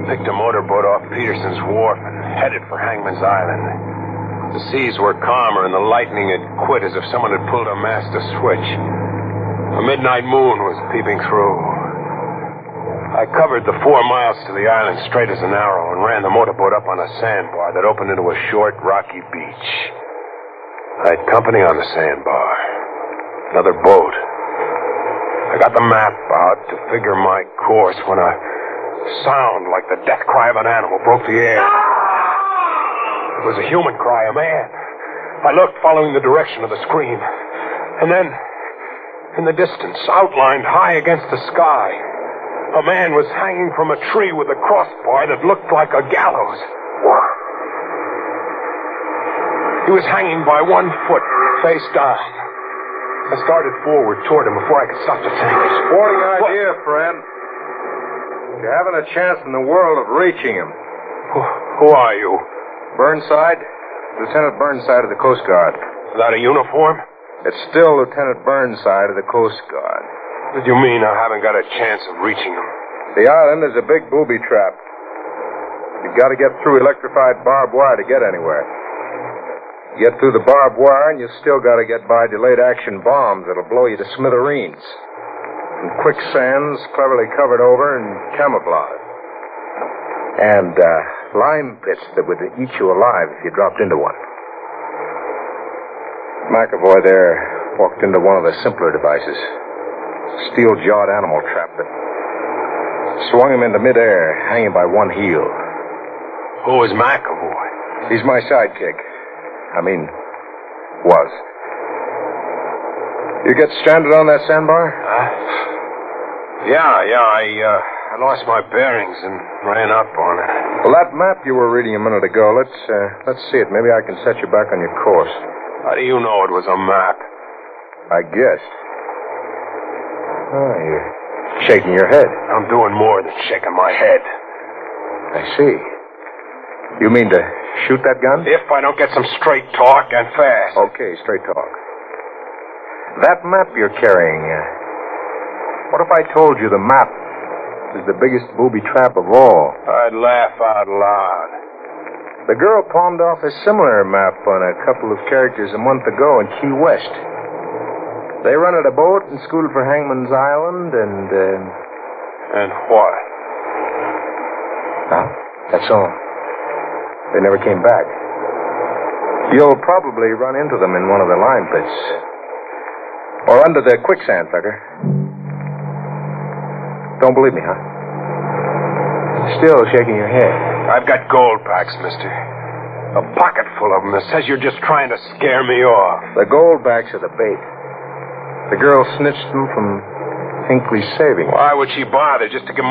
picked a motorboat off Peterson's Wharf and headed for Hangman's Island. The seas were calmer and the lightning had quit as if someone had pulled a master switch. A midnight moon was peeping through. I covered the 4 miles to the island straight as an arrow and ran the motorboat up on a sandbar that opened into a short, rocky beach. I had company on the sandbar. Another boat. I got the map out to figure my course when a sound like the death cry of an animal broke the air. It was a human cry, a man. I looked, following the direction of the scream. And then, in the distance, outlined high against the sky, a man was hanging from a tree with a crossbar that looked like a gallows. He was hanging by one foot, face down. I started forward toward him before I could stop to think. Sporting idea, friend. You haven't a chance in the world of reaching him. Who are you? Burnside? Lieutenant Burnside of the Coast Guard. Without a uniform? It's still Lieutenant Burnside of the Coast Guard. What do you mean I haven't got a chance of reaching him? The island is a big booby trap. You've got to get through electrified barbed wire to get anywhere. Get through the barbed wire, and you still got to get by delayed action bombs that'll blow you to smithereens. And quicksands cleverly covered over and camouflaged. And lime pits that would eat you alive if you dropped into one. McAvoy there walked into one of the simpler devices. Steel-jawed animal trap that swung him into midair, hanging by one heel. Who is McAvoy? He's my sidekick. Was. You get stranded on that sandbar? Yeah, I lost my bearings and ran up on it. Well, that map you were reading a minute ago, let's see it. Maybe I can set you back on your course. How do you know it was a map? I guessed. Oh, you're shaking your head. I'm doing more than shaking my head. I see. You mean to shoot that gun? If I don't get some straight talk and fast. Okay, straight talk. That map you're carrying, what if I told you the map is the biggest booby trap of all? I'd laugh out loud. The girl palmed off a similar map on a couple of characters a month ago in Key West. They rented a boat and scooted for Hangman's Island and... And what? That's all. They never came back. You'll probably run into them in one of the lime pits. Or under the quicksand, Tucker. Don't believe me, huh? Still shaking your head. I've got gold backs, mister. A pocket full of them that says you're just trying to scare me off. The gold backs are the bait. The girl snitched them from Hinckley's savings. Why would she bother just to give